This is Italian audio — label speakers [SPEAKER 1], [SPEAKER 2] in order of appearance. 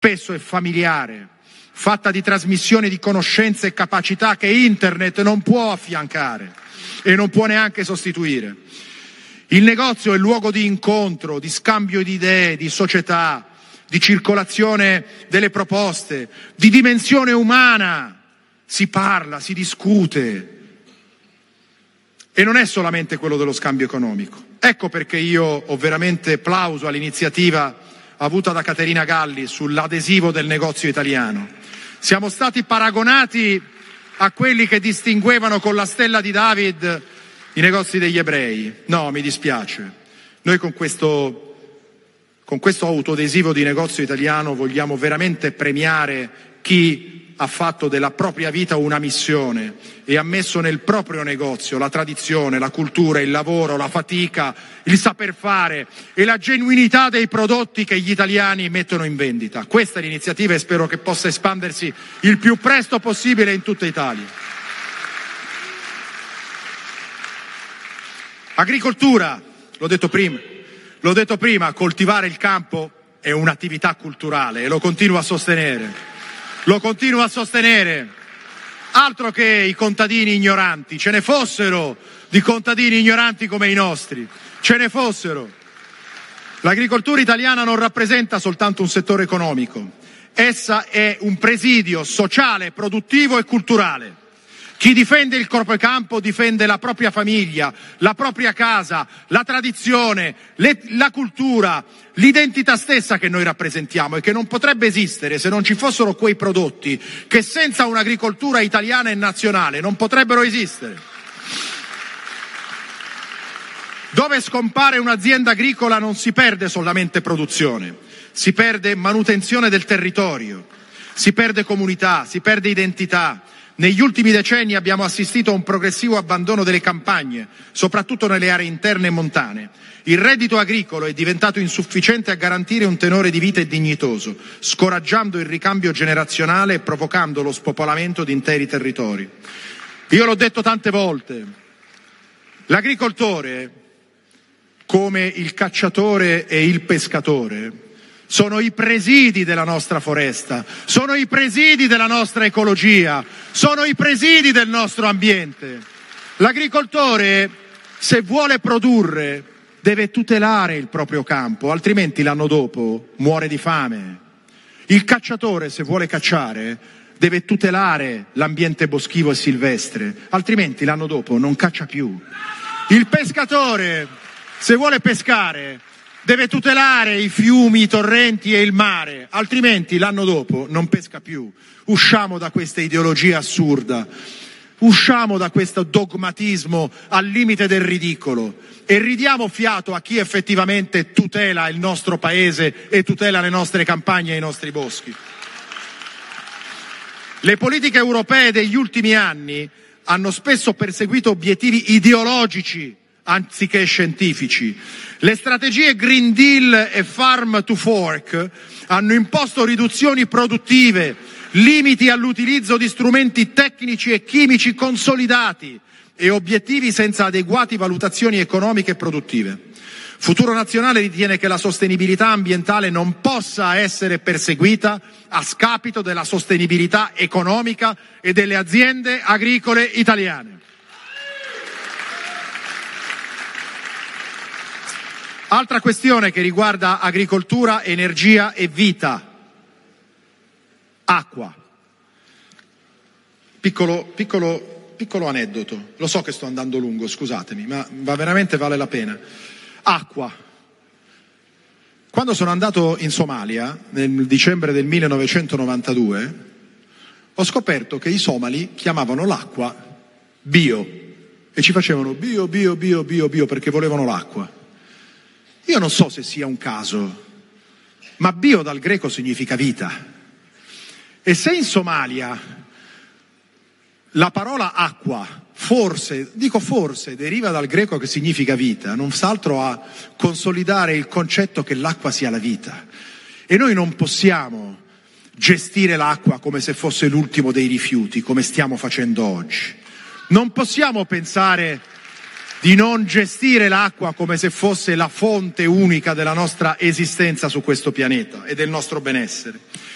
[SPEAKER 1] spesso è familiare, fatta di trasmissione di conoscenze e capacità che internet non può affiancare e non può neanche sostituire. Il negozio è luogo di incontro, di scambio di idee, di società, di circolazione delle proposte, di dimensione umana. Si parla, si discute. E non è solamente quello dello scambio economico. Ecco perché io ho veramente plauso all'iniziativa avuta da Caterina Galli sull'adesivo del negozio italiano. Siamo stati paragonati a quelli che distinguevano con la stella di David i negozi degli ebrei. No, mi dispiace. Noi con questo autoadesivo di negozio italiano vogliamo veramente premiare chi ha fatto della propria vita una missione e ha messo nel proprio negozio la tradizione, la cultura, il lavoro, la fatica, il saper fare e la genuinità dei prodotti che gli italiani mettono in vendita. Questa è l'iniziativa e spero che possa espandersi il più presto possibile in tutta Italia. Agricoltura, l'ho detto prima, coltivare il campo è un'attività culturale e lo continuo a sostenere. Altro che i contadini ignoranti, ce ne fossero di contadini ignoranti come i nostri, ce ne fossero. L'agricoltura italiana non rappresenta soltanto un settore economico, essa è un presidio sociale, produttivo e culturale. Chi difende il proprio campo difende la propria famiglia, la propria casa, la tradizione, la cultura, l'identità stessa che noi rappresentiamo e che non potrebbe esistere se non ci fossero quei prodotti che senza un'agricoltura italiana e nazionale non potrebbero esistere. Dove scompare un'azienda agricola non si perde solamente produzione, si perde manutenzione del territorio, si perde comunità, si perde identità. Negli ultimi decenni abbiamo assistito a un progressivo abbandono delle campagne, soprattutto nelle aree interne e montane. Il reddito agricolo è diventato insufficiente a garantire un tenore di vita dignitoso, scoraggiando il ricambio generazionale e provocando lo spopolamento di interi territori. Io l'ho detto tante volte, l'agricoltore, come il cacciatore e il pescatore, sono i presidi della nostra foresta, sono i presidi della nostra ecologia, sono i presidi del nostro ambiente. L'agricoltore, se vuole produrre, deve tutelare il proprio campo, altrimenti l'anno dopo muore di fame. Il cacciatore, se vuole cacciare, deve tutelare l'ambiente boschivo e silvestre, altrimenti l'anno dopo non caccia più. Il pescatore, se vuole pescare, deve tutelare i fiumi, i torrenti e il mare, altrimenti l'anno dopo non pesca più. Usciamo da questa ideologia assurda, usciamo da questo dogmatismo al limite del ridicolo e ridiamo fiato a chi effettivamente tutela il nostro paese e tutela le nostre campagne e i nostri boschi. Le politiche europee degli ultimi anni hanno spesso perseguito obiettivi ideologici anziché scientifici. Le strategie Green Deal e Farm to Fork hanno imposto riduzioni produttive, limiti all'utilizzo di strumenti tecnici e chimici consolidati e obiettivi senza adeguate valutazioni economiche e produttive. Futuro Nazionale ritiene che la sostenibilità ambientale non possa essere perseguita a scapito della sostenibilità economica e delle aziende agricole italiane. Altra questione che riguarda agricoltura, energia e vita. Acqua. Piccolo aneddoto. Lo so che sto andando lungo, scusatemi, ma veramente vale la pena. Acqua. Quando sono andato in Somalia, nel dicembre del 1992, ho scoperto che i somali chiamavano l'acqua bio e ci facevano bio perché volevano l'acqua. Io non so se sia un caso, ma bio dal greco significa vita. E se in Somalia la parola acqua, forse deriva dal greco che significa vita, non fa altro a consolidare il concetto che l'acqua sia la vita. E noi non possiamo gestire l'acqua come se fosse l'ultimo dei rifiuti, come stiamo facendo oggi. Non possiamo pensare di non gestire l'acqua come se fosse la fonte unica della nostra esistenza su questo pianeta e del nostro benessere.